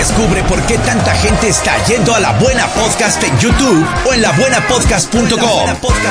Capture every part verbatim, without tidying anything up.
Descubre por qué tanta gente está yendo a La Buena Podcast en YouTube o en la buena podcast punto com.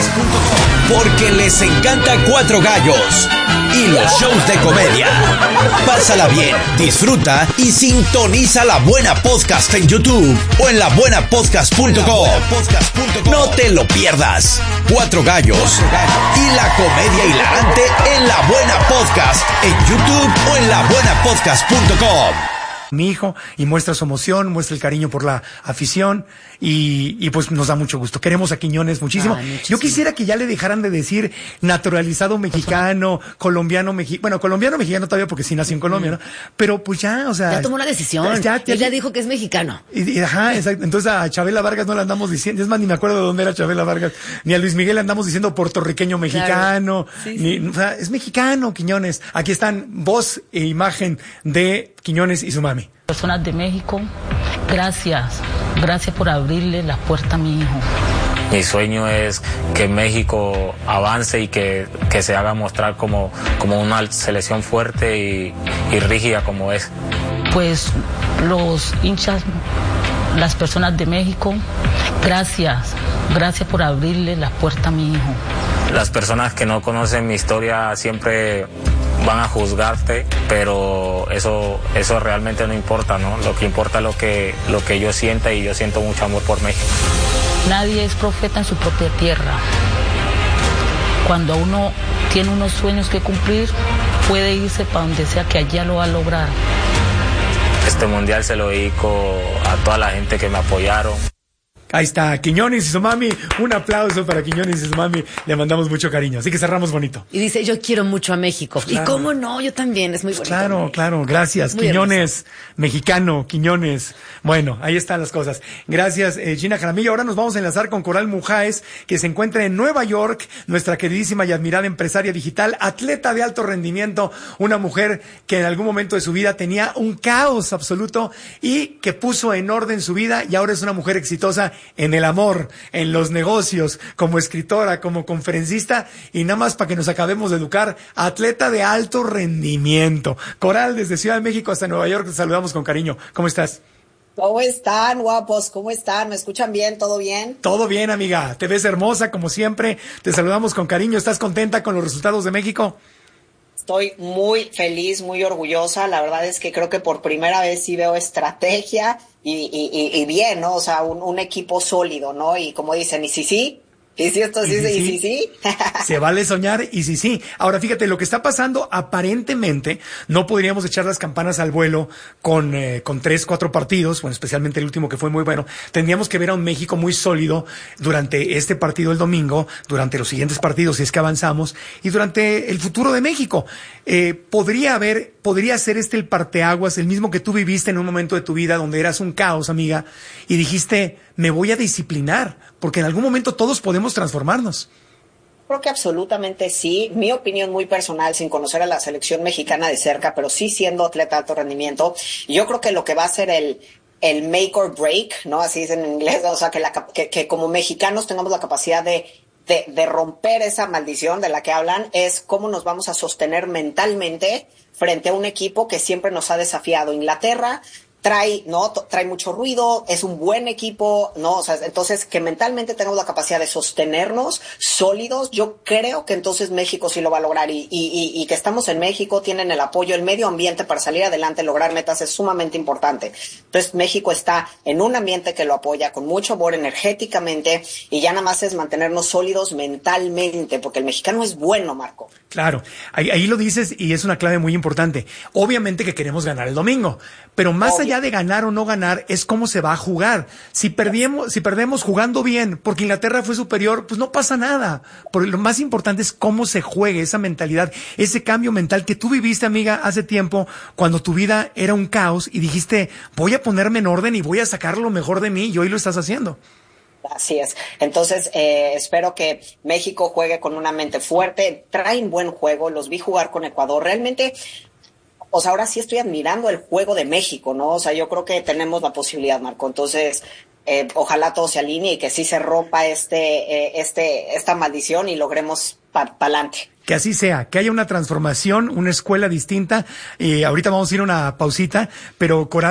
Porque les encanta Cuatro Gallos y los shows de comedia. Pásala bien, disfruta y sintoniza La Buena Podcast en YouTube o en la buena podcast punto com. No te lo pierdas. Cuatro Gallos y la comedia hilarante en La Buena Podcast en YouTube o en la buena podcast punto com. Mi hijo, y muestra su emoción, muestra el cariño por la afición, y, y pues nos da mucho gusto. Queremos a Quiñones muchísimo. Ay, muchísimo. Yo quisiera que ya le dejaran de decir naturalizado mexicano, colombiano mexicano, bueno, colombiano mexicano todavía porque sí nació en Colombia, ¿no? Pero pues ya, o sea. Ya tomó la decisión. Ya, ya, Él ya dijo que es mexicano. Y, y, ajá, exacto. Entonces a Chabela Vargas no le andamos diciendo, es más, ni me acuerdo de dónde era Chabela Vargas, ni a Luis Miguel le andamos diciendo puertorriqueño mexicano, Claro. Sí, ni, sí. o sea, es mexicano, Quiñones. Aquí están voz e imagen de Quiñones y su mami. Personas de México, gracias, gracias por abrirle la puerta a mi hijo. Mi sueño es que México avance y que, que se haga mostrar como, como una selección fuerte y, y rígida como es. Pues los hinchas, las personas de México, gracias, gracias por abrirle la puerta a mi hijo. Las personas que no conocen mi historia siempre van a juzgarte, pero eso eso realmente no importa, ¿no? Lo que importa es lo que, lo que yo sienta, y yo siento mucho amor por México. Nadie es profeta en su propia tierra. Cuando uno tiene unos sueños que cumplir, puede irse para donde sea que allá lo va a lograr. Este mundial se lo dedico a toda la gente que me apoyaron. Ahí está, Quiñones y su mami. Un aplauso para Quiñones y su mami. Le mandamos mucho cariño. Así que cerramos bonito. Y dice, yo quiero mucho a México. Claro. Y cómo no, yo también, es muy bonito. Claro, ¿no? claro, gracias. Muy Quiñones, mexicano, Quiñones. Bueno, ahí están las cosas. Gracias, eh, Gina Jaramillo. Ahora nos vamos a enlazar con Coral Mujáez, que se encuentra en Nueva York, nuestra queridísima y admirada empresaria digital, atleta de alto rendimiento, una mujer que en algún momento de su vida tenía un caos absoluto y que puso en orden su vida, y ahora es una mujer exitosa en el amor, en los negocios, como escritora, como conferencista, y nada más para que nos acabemos de educar, atleta de alto rendimiento. Coral, desde Ciudad de México hasta Nueva York, te saludamos con cariño. ¿Cómo estás? ¿Cómo están, guapos? ¿Cómo están? ¿Me escuchan bien? ¿Todo bien? Todo bien, amiga. Te ves hermosa, como siempre. Te saludamos con cariño. ¿Estás contenta con los resultados de México? Estoy muy feliz, muy orgullosa. La verdad es que creo que por primera vez sí veo estrategia y, y, y, y bien, ¿no? O sea, un, un equipo sólido, ¿no? Y como dicen, y sí, sí. ¿Y si esto sí, ¿Y si y sí? sí, sí? Se vale soñar, y sí, sí. Ahora, fíjate, lo que está pasando, aparentemente, no podríamos echar las campanas al vuelo con, eh, con tres, cuatro partidos, bueno, especialmente el último que fue muy bueno. Tendríamos que ver a un México muy sólido durante este partido el domingo, durante los siguientes partidos, si es que avanzamos, y durante el futuro de México. Eh, podría haber, podría ser este el parteaguas, el mismo que tú viviste en un momento de tu vida donde eras un caos, amiga, y dijiste, me voy a disciplinar, porque en algún momento todos podemos transformarnos. Creo que absolutamente sí. Mi opinión muy personal, sin conocer a la selección mexicana de cerca, pero sí siendo atleta de alto rendimiento. Y yo creo que lo que va a ser el, el make or break, ¿no? Así es en inglés, o sea, que, la, que, que como mexicanos tengamos la capacidad de, de, de romper esa maldición de la que hablan, es cómo nos vamos a sostener mentalmente frente a un equipo que siempre nos ha desafiado. Inglaterra trae, ¿no? Trae mucho ruido, es un buen equipo, ¿no? O sea, entonces que mentalmente tengamos la capacidad de sostenernos sólidos, yo creo que entonces México sí lo va a lograr, y, y, y, y que estamos en México, tienen el apoyo, el medio ambiente para salir adelante, lograr metas es sumamente importante. Entonces México está en un ambiente que lo apoya con mucho amor energéticamente, y ya nada más es mantenernos sólidos mentalmente, porque el mexicano es bueno, Marco. Claro, ahí, ahí lo dices, y es una clave muy importante. Obviamente que queremos ganar el domingo, pero más Obvio. allá de ganar o no ganar, es cómo se va a jugar. Si perdemos, si perdemos jugando bien, porque Inglaterra fue superior, pues no pasa nada. Porque lo más importante es cómo se juegue, esa mentalidad, ese cambio mental que tú viviste, amiga, hace tiempo, cuando tu vida era un caos y dijiste, voy a ponerme en orden y voy a sacar lo mejor de mí, y hoy lo estás haciendo. Así es. Entonces, eh, espero que México juegue con una mente fuerte. Traen buen juego. Los vi jugar con Ecuador. Realmente, o sea, ahora sí estoy admirando el juego de México, ¿no? O sea, yo creo que tenemos la posibilidad, Marco. Entonces, eh, ojalá todo se alinee y que sí se rompa este, eh, este, esta maldición y logremos para pa adelante. Que así sea, que haya una transformación, una escuela distinta. Y ahorita vamos a ir a una pausita, pero Coral